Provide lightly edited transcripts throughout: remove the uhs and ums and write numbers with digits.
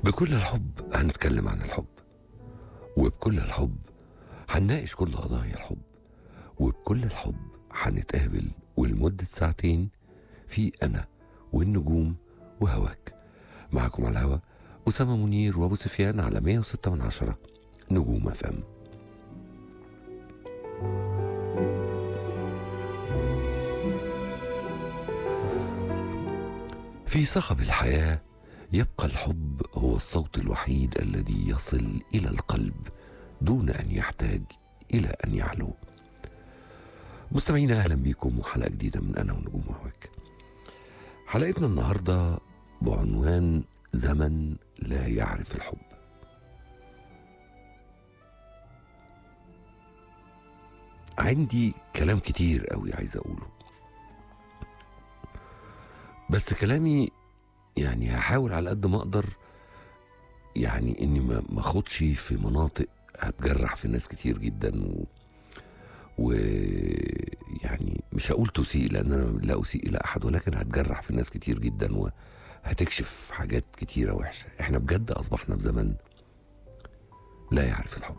بكل الحب هنتكلم عن الحب، وبكل الحب هنناقش كل قضايا الحب، وبكل الحب هنتقابل ولمدة ساعتين في أنا والنجوم وهواك. معكم على الهوا أسامة منير وأبو سفيان على 106 نجوم FM. في صخب الحياة يبقى الحب هو الصوت الوحيد الذي يصل إلى القلب دون أن يحتاج إلى أن يعلو. مستمعينا أهلا بكم وحلقة جديدة من أنا ونجوم وهواك. حلقتنا النهاردة بعنوان زمن لا يعرف الحب. عندي كلام كتير قوي عايز أقوله، بس كلامي يعني هحاول على قد ما أقدر يعني إني ما أخدش في مناطق هتجرح في ناس كتير جدا ويعني مش هقول تسيء لأن أنا لا أسيء إلى أحد، ولكن هتجرح في ناس كتير جدا وهتكشف حاجات كتيرة وحشة. إحنا بجد أصبحنا في زمن لا يعرف الحب،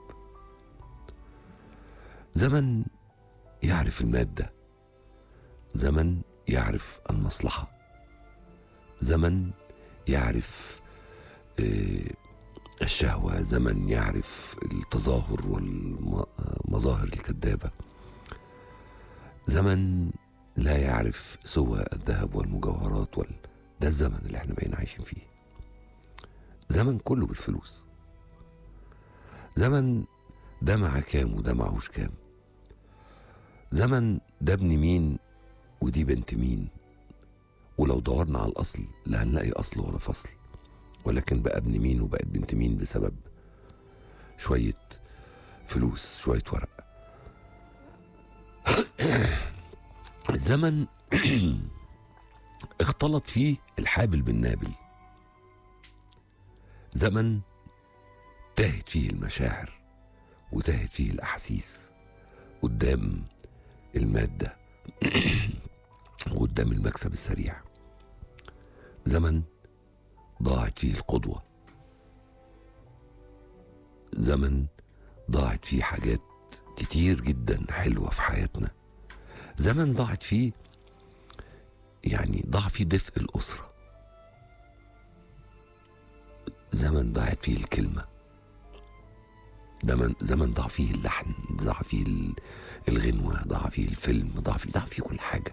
زمن يعرف المادة، زمن يعرف المصلحة، زمن يعرف الشهوة، زمن يعرف التظاهر والمظاهر الكذابة، زمن لا يعرف سوى الذهب والمجوهرات ده الزمن اللي احنا بقينا عايشين فيه. زمن كله بالفلوس، زمن ده معاه كام وده معهوش كام، زمن ده ابن مين ودي بنت مين، ولو دورنا على الأصل لا هنلاقي أصل ولا فصل، ولكن بقى ابن مين وبقت بنت مين بسبب شوية فلوس، شوية ورق. الزمن اختلط فيه الحابل بالنابل، زمن تاهت فيه المشاعر وتاهت فيه الأحاسيس قدام المادة وقدام المكسب السريع، زمن ضاعت فيه القدوة، زمن ضاعت فيه حاجات كتير جدا حلوة في حياتنا، زمن ضاعت فيه يعني ضاع فيه دفء الأسرة، زمن ضاعت فيه الكلمة، زمن ضاع فيه اللحن، ضاع فيه الغنوة، ضاع فيه الفيلم، ضاع فيه كل حاجة.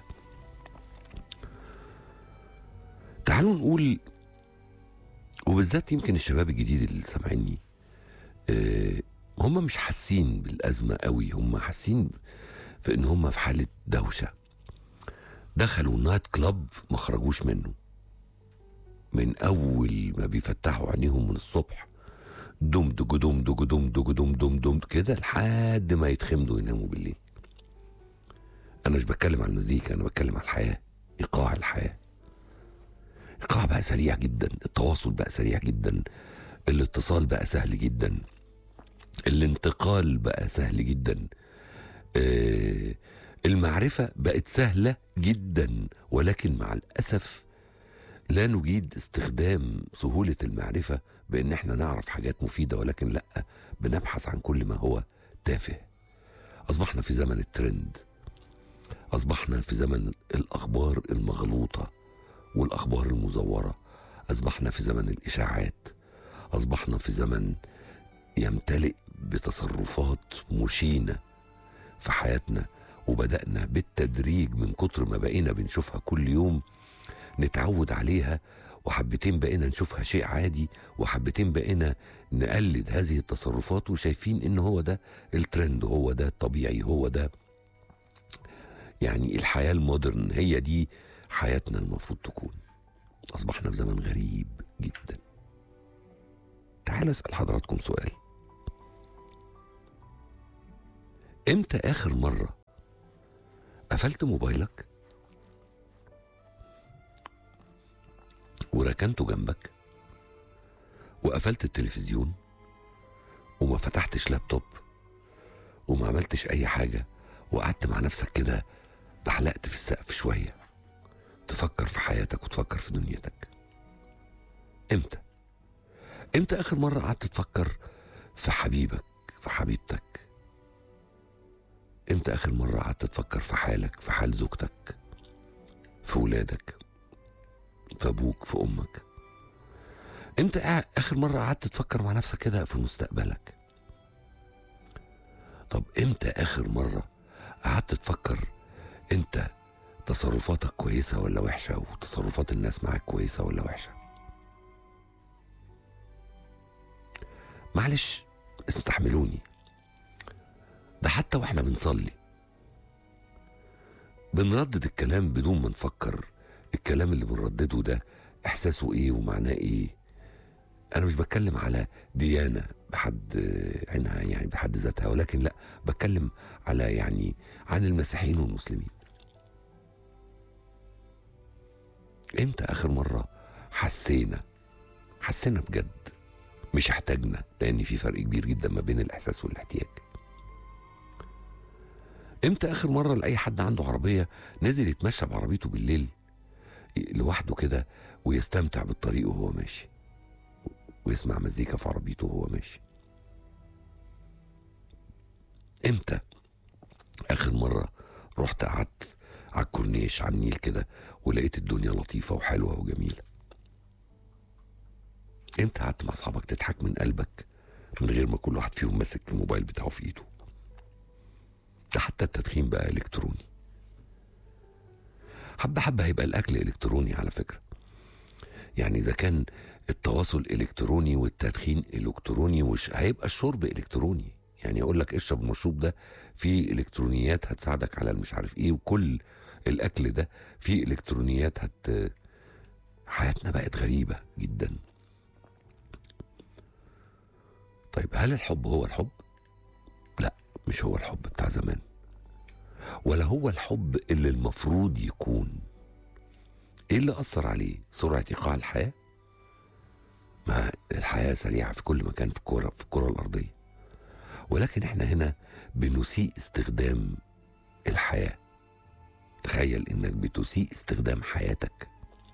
تعالوا نقول، وبالذات يمكن الشباب الجديد اللي سامعيني هم مش حاسين بالأزمة قوي، هم حاسين في ان هم في حالة دوشة. دخلوا نايت كلاب ما خرجوش منه، من اول ما بيفتحوا عينيهم من الصبح دم دج دم دج دم دج دم دم دم كده لحد ما يتخمدوا يناموا بالليل. انا مش بتكلم عن المزيكا، انا بتكلم عن الحياة، ايقاع الحياة. ايقاع بقى سريع جدا، التواصل بقى سريع جدا، الاتصال بقى سهل جدا، الانتقال بقى سهل جدا، المعرفة بقت سهلة جدا، ولكن مع الأسف لا نجيد استخدام سهولة المعرفة بأن احنا نعرف حاجات مفيدة، ولكن لا، بنبحث عن كل ما هو تافه. أصبحنا في زمن الترند، أصبحنا في زمن الأخبار المغلوطة والأخبار المزورة، أصبحنا في زمن الإشاعات، أصبحنا في زمن يمتلئ بتصرفات مشينة في حياتنا، وبدأنا بالتدريج من كتر ما بقينا بنشوفها كل يوم نتعود عليها، وحبتين بقينا نشوفها شيء عادي، وحبتين بقينا نقلد هذه التصرفات وشايفين ان هو ده الترند، هو ده الطبيعي، هو ده يعني الحياة المودرن، هي دي حياتنا المفروض تكون. أصبحنا في زمن غريب جدا. تعال أسأل حضراتكم سؤال، امتى آخر مرة قفلت موبايلك وركنته جنبك وقفلت التلفزيون وما فتحتش لابتوب وما عملتش أي حاجة وقعدت مع نفسك كده بحلقت في السقف شوية تفكر في حياتك وتفكر في دنيتك؟ امتى؟ امتى اخر مرة قعدت تفكر في حبيبك، في حبيبتك؟ امتى اخر مرة قعدت تفكر في حالك، في حال زوجتك، في ولادك، في ابوك، في امك؟ امتى اخر مرة قعدت تفكر مع نفسك كده في مستقبلك؟ طب امتى اخر مرة قعدت تفكر انت تصرفاتك كويسة ولا وحشة، وتصرفات الناس معاك كويسة ولا وحشة؟ معلش استحملوني، ده حتى واحنا بنصلي بنردد الكلام بدون ما نفكر الكلام اللي بنردده ده احساسه ايه ومعناه ايه. انا مش بتكلم على ديانة بحد عينها يعني بحد ذاتها، ولكن لا، بتكلم على يعني عن المسيحيين والمسلمين. امتى اخر مرة حسينا بجد، مش احتاجنا، لان في فرق كبير جدا ما بين الاحساس والاحتياج. امتى اخر مرة لاي حد عنده عربية نزل يتمشى بعربيته بالليل لوحده كده ويستمتع بالطريق وهو ماشي، ويسمع مزيكا في عربيته وهو ماشي؟ امتى اخر مرة رحت قعدت على الكورنيش على النيل كده ولقيت الدنيا لطيفة وحلوة وجميلة؟ امتى قعدت مع اصحابك تضحك من قلبك من غير ما كل واحد فيهم ماسك الموبايل بتاعه في ايده؟ ده حتى التدخين بقى الكتروني. حبة حبة هيبقى الاكل الكتروني على فكرة. يعني اذا كان التواصل الكتروني والتدخين الكتروني، وش هيبقى الشرب الكتروني. يعني اقول لك اشرب المشروب ده فيه الكترونيات هتساعدك على المش عارف ايه، وكل الاكل ده فيه الكترونيات حياتنا بقت غريبة جدا. طيب هل الحب هو الحب؟ لا، مش هو الحب بتاع زمان، ولا هو الحب اللي المفروض يكون. ايه اللي اثر عليه؟ سرعة ايقاع الحياة. ما الحياة سريعة في كل مكان في الكرة الارضية، ولكن احنا هنا بنسيء استخدام الحياة. تخيل انك بتسيء استخدام حياتك.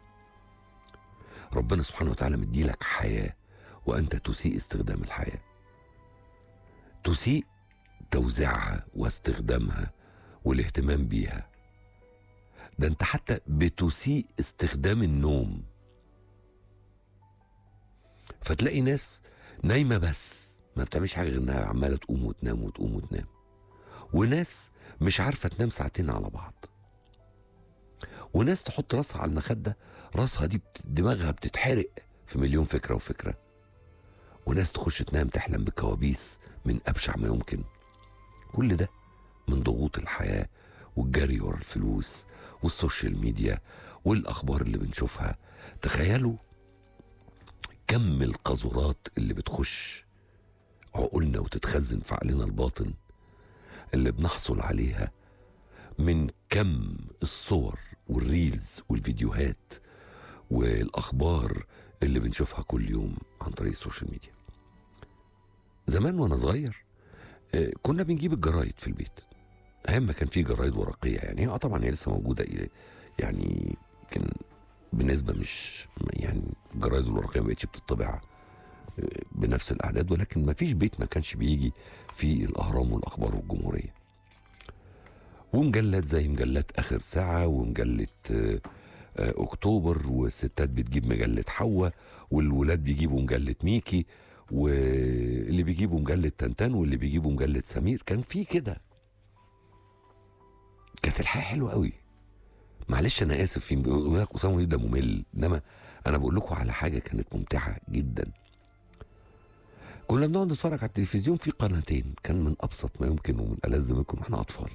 ربنا سبحانه وتعالى مديلك حياة وانت تسيء استخدام الحياة، تسيء توزيعها واستخدامها والاهتمام بيها. ده انت حتى بتسيء استخدام النوم. فتلاقي ناس نايمة بس ما بتعملش حاجة غير انها عمالة تقوم وتنام وتقوم وتنام، وناس مش عارفة تنام ساعتين على بعض، وناس تحط راسها على المخدة راسها دي دماغها بتتحرق في مليون فكرة وفكرة، وناس تخش تنام تحلم بكوابيس من أبشع ما يمكن. كل ده من ضغوط الحياة والجري ورا الفلوس والسوشيال ميديا والأخبار اللي بنشوفها. تخيلوا كم القذورات اللي بتخش عقولنا وتتخزن في عقلنا الباطن اللي بنحصل عليها من كم الصور والريلز والفيديوهات والأخبار اللي بنشوفها كل يوم عن طريق السوشيال ميديا. زمان وانا صغير كنا بنجيب الجرايد في البيت، ايام ما كان في جرايد ورقيه. يعني طبعا هي لسه موجوده، يعني كان بالنسبه مش يعني الجرايد الورقيه ما بقتش بتطبع بنفس الاعداد، ولكن ما فيش بيت ما كانش بيجي في الاهرام والاخبار والجمهوريه، ومجلات زي مجلات اخر ساعه ومجله اكتوبر، والستات بتجيب مجله حواء، والولاد بيجيبوا مجله ميكي، واللي بيجيبوا مجله تنتان، واللي بيجيبوا مجله سمير. كان في كده، كانت الحياه حلوه قوي. معلش انا اسف، في بيقول لك اسامه ده ممل، انما انا بقول لكم على حاجه كانت ممتعه جدا. كنا بنقعد نتفرج على التلفزيون في قناتين، كان من ابسط ما يمكن ومن ألذ ما يمكن واحنا اطفال.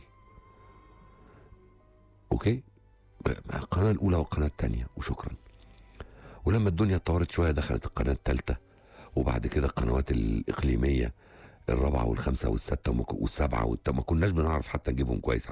اوكي، القناه الاولى والقناه الثانيه وشكرا. ولما الدنيا اتطورت شويه دخلت القناه الثالثه، وبعد كده القنوات الاقليميه الرابعه والخامسه والسادسه والسابعه ما كناش بنعرف حتى نجيبهم كويس